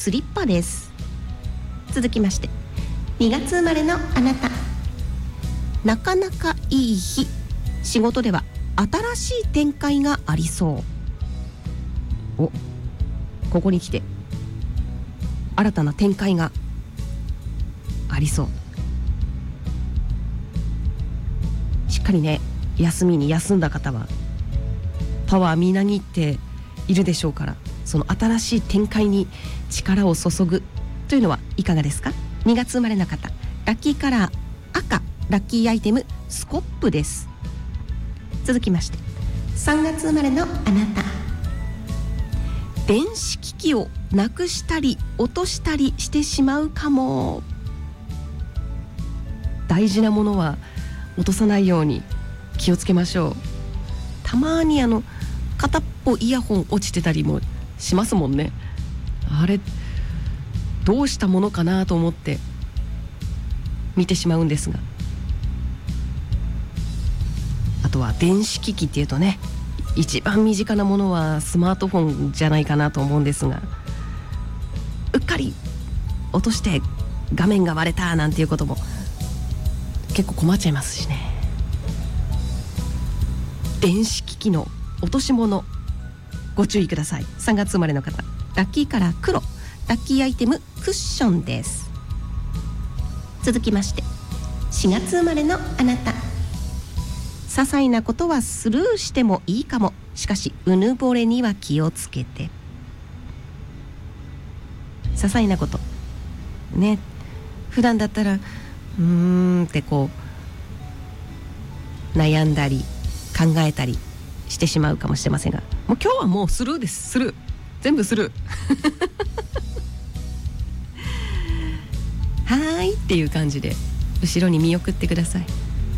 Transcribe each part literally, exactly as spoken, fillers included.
スリッパです。続きましてにがつ生まれのあなた、なかなかいい日、仕事では新しい展開がありそう。お、ここに来て新たな展開がありそう。しっかりね、休みに休んだ方はパワーみなぎっているでしょうから、その新しい展開に力を注ぐというのはいかがですか。にがつ生まれの方、ラッキーカラー赤、ラッキーアイテムスコップです。続きましてさんがつ生まれのあなた、電子機器をなくしたり落としたりしてしまうかも。大事なものは落とさないように気をつけましょう。たまにあの片っぽイヤホン落ちてたりもしますもんね。あれどうしたものかなと思って見てしまうんですが、あとは電子機器っていうとね、一番身近なものはスマートフォンじゃないかなと思うんですが、うっかり落として画面が割れたなんていうことも結構困っちゃいますしね。電子機器の落とし物ご注意ください。さんがつ生まれの方、ラッキーカラー黒、ラッキーアイテムクッションです。続きましてしがつ生まれのあなた、些細なことはスルーしてもいいかも。しかしうぬぼれには気をつけて。些細なことね、普段だったらうーんってこう悩んだり考えたりしてしまうかもしれませんが、もう今日はもうスルーです。スルー、全部スルーはーいっていう感じで後ろに見送ってください。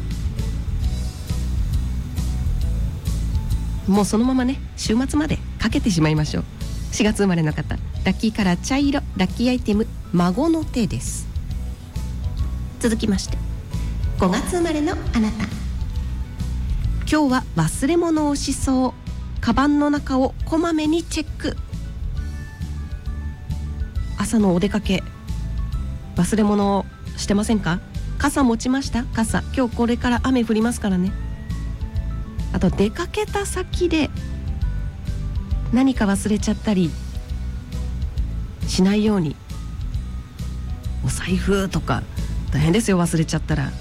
もうそのままね、週末までかけてしまいましょう。しがつ生まれの方、ラッキーカラー茶色、ラッキーアイテム孫の手です。続きましてごがつ生まれのあなた、今日は忘れ物をしそう。カバンの中をこまめにチェック。朝のお出かけ忘れ物をしてませんか。傘持ちました？傘、今日これから雨降りますからね。あと出かけた先で何か忘れちゃったりしないように、お財布とか大変ですよ、忘れちゃったら。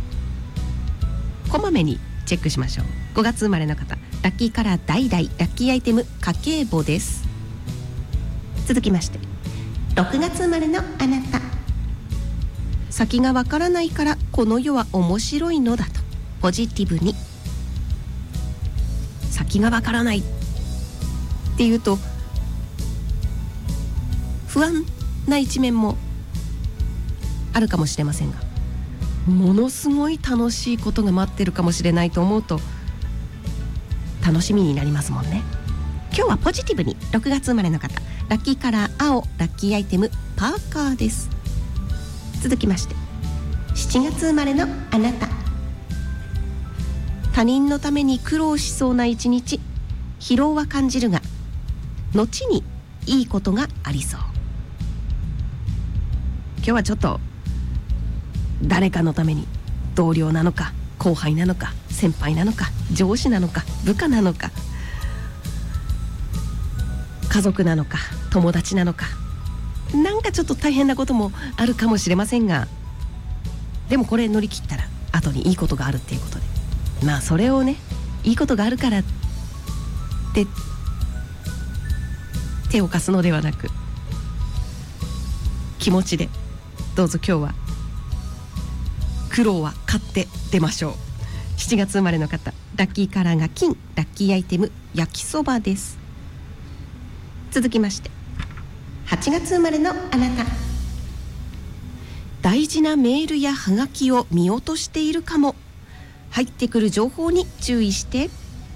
こまめにチェックしましょう。ごがつ生まれの方、ラッキーカラー橙、ラッキーアイテム家計簿です。続きましてろくがつ生まれのあなた、先がわからないからこの世は面白いのだとポジティブに。先がわからないっていうと不安な一面もあるかもしれませんが、ものすごい楽しいことが待ってるかもしれないと思うと楽しみになりますもんね。今日はポジティブに。ろくがつ生まれの方、ラッキーカラー青、ラッキーアイテムパーカーです。続きましてしちがつ生まれのあなた、他人のために苦労しそうな一日、疲労は感じるが後にいいことがありそう。今日はちょっと誰かのために、同僚なのか後輩なのか先輩なのか上司なのか部下なのか家族なのか友達なのか、なんかちょっと大変なこともあるかもしれませんが、でもこれ乗り切ったら後にいいことがあるっていうことで、まあそれをね、いいことがあるからって手を貸すのではなく、気持ちでどうぞ今日は苦労は買って出ましょう。しちがつ生まれの方、ラッキーカラーが金、ラッキーアイテム焼きそばです。続きましてはちがつ生まれのあなた、大事なメールやハガキを見落としているかも。入ってくる情報に注意して。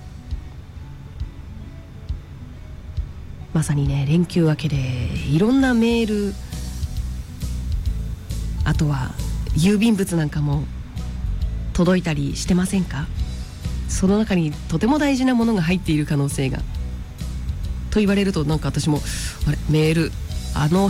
まさにね、連休明けでいろんなメール、あとは郵便物なんかも届いたりしてませんか。その中にとても大事なものが入っている可能性がと言われると、なんか私もあれメールあの